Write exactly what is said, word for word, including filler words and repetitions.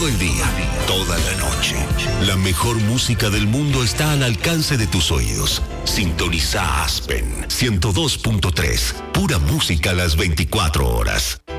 Todo el día, toda la noche. La mejor música del mundo está al alcance de tus oídos. Sintoniza Aspen ciento dos punto tres. Pura música a las veinticuatro horas.